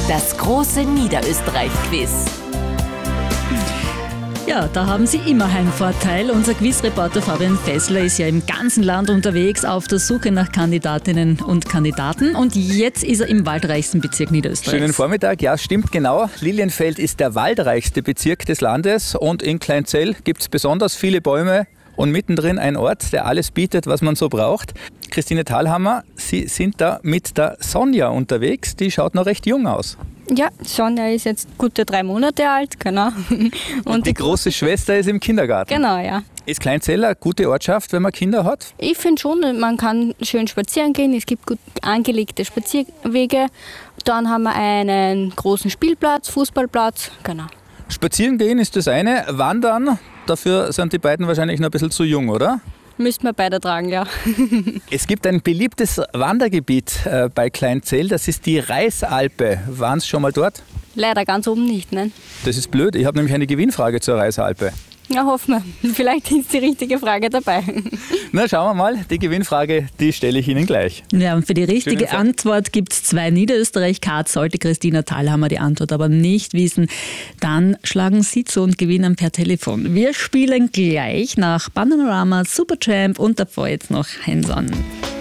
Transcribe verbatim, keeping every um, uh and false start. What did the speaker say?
Das große Niederösterreich-Quiz. Ja, da haben Sie immer Heimvorteil. Unser Quizreporter Fabian Fessler ist ja im ganzen Land unterwegs auf der Suche nach Kandidatinnen und Kandidaten. Und jetzt ist er im waldreichsten Bezirk Niederösterreichs. Schönen Vormittag, ja, stimmt genau. Lilienfeld ist der waldreichste Bezirk des Landes und in Kleinzell gibt es besonders viele Bäume und mittendrin ein Ort, der alles bietet, was man so braucht. Christine Thalhammer, Sie sind da mit der Sonja unterwegs, die schaut noch recht jung aus. Ja, Sonja ist jetzt gute drei Monate alt, genau. Und, Und die große Schwester ist im Kindergarten. Genau, ja. Ist Kleinzell eine gute Ortschaft, wenn man Kinder hat? Ich finde schon, man kann schön spazieren gehen, es gibt gut angelegte Spazierwege. Dann haben wir einen großen Spielplatz, Fußballplatz, genau. Spazieren gehen ist das eine, wandern, dafür sind die beiden wahrscheinlich noch ein bisschen zu jung, oder? Müssten wir beide tragen, ja. Es gibt ein beliebtes Wandergebiet äh, bei Kleinzell, das ist die Reisalpe. Waren Sie schon mal dort? Leider ganz oben nicht, ne? Das ist blöd, ich habe nämlich eine Gewinnfrage zur Reisalpe. Ja, hoffen wir. Vielleicht ist die richtige Frage dabei. Na, schauen wir mal, die Gewinnfrage, die stelle ich Ihnen gleich. Ja, und für die richtige Antwort gibt es zwei Niederösterreich-Cards. Sollte Christina Thalhammer die Antwort aber nicht wissen, dann schlagen Sie zu und gewinnen per Telefon. Wir spielen gleich nach Bananarama, Supertramp und davor jetzt noch Hands On.